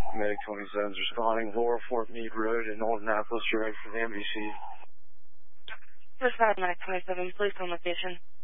Medic 27 is responding. Laura Fort Meade Road in Old Annapolis, direct for the NBC. Respond, Medic 27, please come location.